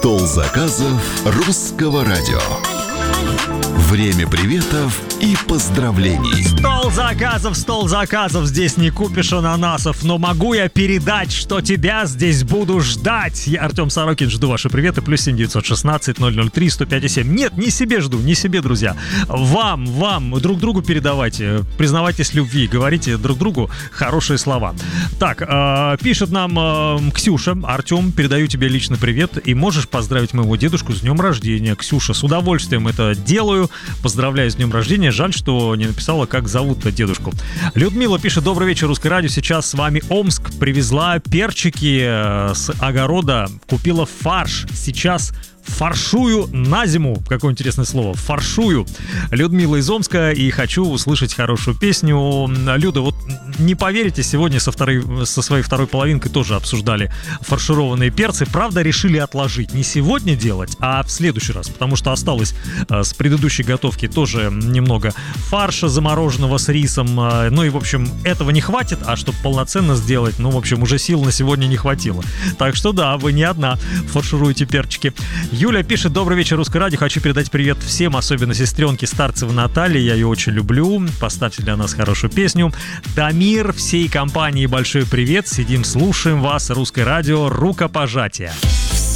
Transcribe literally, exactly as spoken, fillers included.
Стол заказов русского радио. Время приветов и поздравлений. Стол заказов, стол заказов. Здесь не купишь ананасов, но могу я передать, что тебя здесь буду ждать. Я, Артем Сорокин, жду ваши приветы. Плюс семь девятьсот шестнадцать ноль ноль три сто пять семь. Нет, не себе жду, не себе, друзья. Вам, вам, друг другу передавайте. Признавайтесь в любви, говорите друг другу хорошие слова. Так, э, пишет нам э, Ксюша. Артем, передаю тебе лично привет. И можешь поздравить моего дедушку с днем рождения. Ксюша, с удовольствием это делаю. Поздравляю с днем рождения. Жаль, что не написала, как зовут-то дедушку. Людмила пишет: добрый вечер, Русское радио. Сейчас с вами Омск. Привезла перчики с огорода. Купила фарш. Сейчас фаршую на зиму. Какое интересное слово. Фаршую. Людмила из Омска. И хочу услышать хорошую песню. Люда, вот не поверите, сегодня со, второй, со своей второй половинкой тоже обсуждали фаршированные перцы. Правда, решили отложить. Не сегодня делать, а в следующий раз. Потому что осталось э, с предыдущей готовки тоже немного фарша замороженного с рисом. Э, ну и, в общем, этого не хватит. А чтобы полноценно сделать, ну, в общем, уже сил на сегодня не хватило. Так что да, вы не одна фаршируете перчики. Юля пишет: добрый вечер, Русское радио. Хочу передать привет всем, особенно сестренке Старцевой Наталье. Я ее очень люблю. Поставьте для нас хорошую песню. Дамир, всей компании большой привет. Сидим, слушаем вас. Русское радио. Рукопожатие.